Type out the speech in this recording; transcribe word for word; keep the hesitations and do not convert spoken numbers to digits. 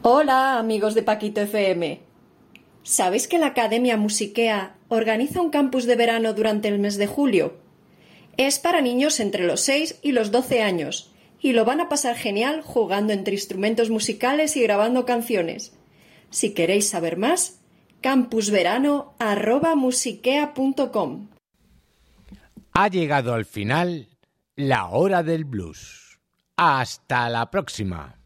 Hola, amigos de Paquito F M. ¿Sabéis que la Academia Musiquea organiza un campus de verano durante el mes de julio? Es para niños entre los seis y los doce años, y lo van a pasar genial jugando entre instrumentos musicales y grabando canciones. Si queréis saber más, campusverano arroba musiquea punto com. Ha llegado al final la hora del blues. Hasta la próxima.